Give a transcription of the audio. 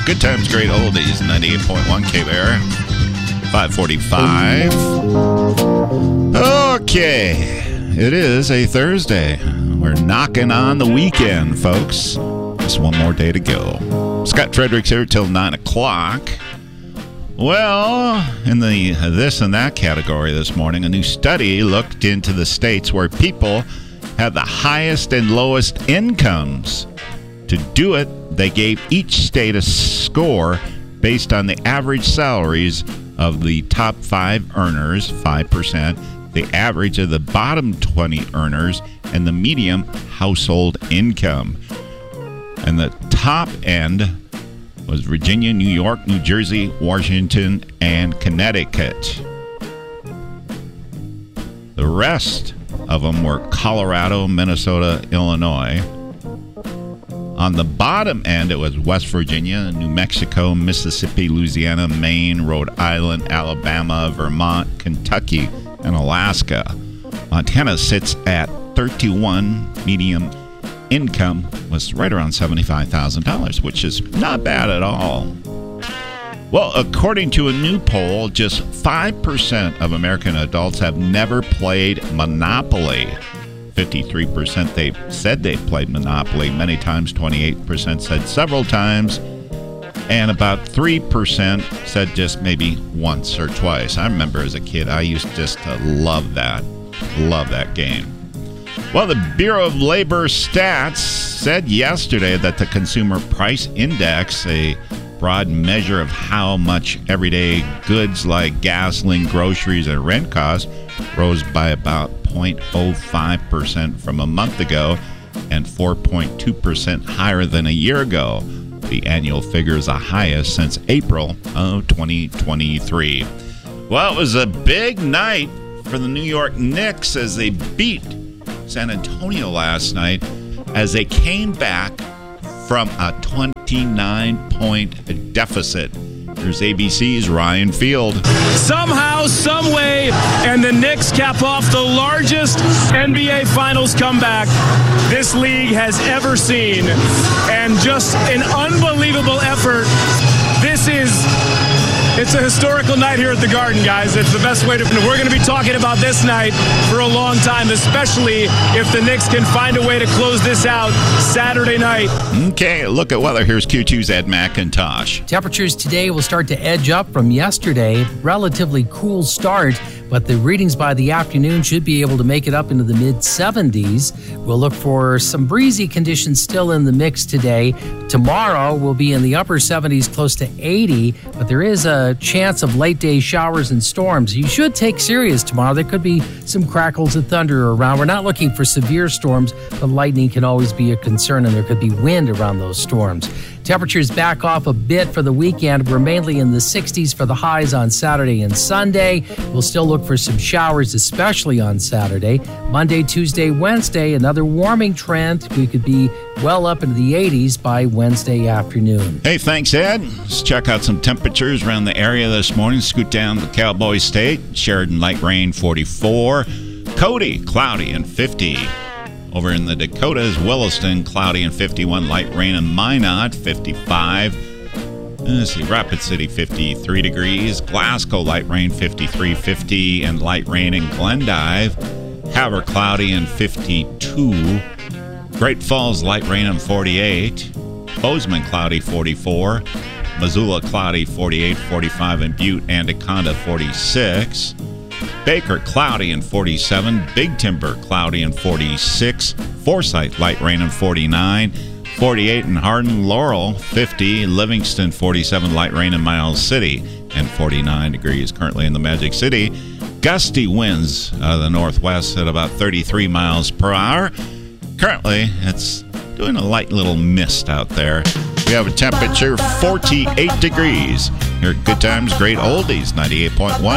Good Times, Great Oldies, 98.1 K-Bear, 545. Okay, it is a Thursday. We're knocking on the weekend, folks. Just one more day to go. Scott Fredericks here till 9 o'clock. Well, in the this and that category this morning, a new study looked into the states where people have the highest and lowest incomes. To do it, they gave each state a score based on the average salaries of the top 5 earners, 5%, the average of the bottom 20 earners, and the median household income. And the top end was Virginia, New York, New Jersey, Washington, and Connecticut. The rest of them were Colorado, Minnesota, Illinois. On the bottom end, it was West Virginia, New Mexico, Mississippi, Louisiana, Maine, Rhode Island, Alabama, Vermont, Kentucky, and Alaska. Montana sits at 31. Median income was right around $75,000, which is not bad at all. Well, according to a new poll, just 5% of American adults have never played Monopoly. 53% they said they played Monopoly many times, 28% said several times, and about 3% said just maybe once or twice. I remember as a kid, I used just to love that game. Well, the Bureau of Labor Stats said yesterday that the Consumer Price Index, a broad measure of how much everyday goods like gasoline, groceries, and rent costs, rose by about 0.05% from a month ago and 4.2% higher than a year ago. The annual figure is the highest since April of 2023. Well, it was a big night for the New York Knicks as they beat San Antonio last night as they came back from a 29-point deficit. Here's ABC's Ryan Field. Somehow, some way, and the Knicks cap off the largest NBA Finals comeback this league has ever seen. And just an unbelievable effort. It's a historical night here at the Garden, guys. It's the best way to... We're going to be talking about this night for a long time, especially if the Knicks can find a way to close this out Saturday night. Okay, look at weather. Here's Q2's Ed McIntosh. Temperatures today will start to edge up from yesterday. Relatively cool start, but the readings by the afternoon should be able to make it up into the mid-70s. We'll look for some breezy conditions still in the mix today. Tomorrow we'll be in the upper 70s, close to 80, but there is a chance of late-day showers and storms. You should take serious tomorrow. There could be some crackles of thunder around. We're not looking for severe storms, but lightning can always be a concern, and there could be wind around those storms. Temperatures back off a bit for the weekend. We're mainly in the 60s for the highs on Saturday and Sunday. We'll still look for some showers, especially on Saturday. Monday, Tuesday, Wednesday, another warming trend. We could be well up into the 80s by Wednesday afternoon. Hey, thanks, Ed. Let's check out some temperatures around the area this morning. Scoot down to Cowboy State. Sheridan, light rain, 44. Cody, cloudy and 50. Over in the Dakotas, Williston, cloudy and 51. Light rain in Minot, 55. Let's see, Rapid City, 53 degrees. Glasgow, light rain, 53, 50. And light rain in Glendive. Havre, cloudy and 52. Great Falls, light rain and 48. Bozeman, cloudy, 44. Missoula, cloudy, 48, 45. And Butte, Anaconda, 46. Baker, cloudy and 47. Big Timber, cloudy and 46. Forsyth, light rain and 49. 48 in Hardin. Laurel, 50. Livingston, 47. Light rain in Miles City. And 49 degrees currently in the Magic City. Gusty winds out of the northwest at about 33 miles per hour. Currently, it's doing a light little mist out there. We have a temperature 48 degrees. Here at Good Times, Great Oldies, 98.1.